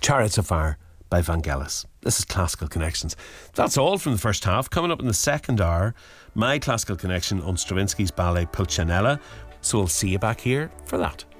Chariots of Fire by Vangelis. This is Classical Connections. That's all from the first half. Coming up in the second hour, my classical connection on Stravinsky's ballet Pulcinella. So we'll see you back here for that.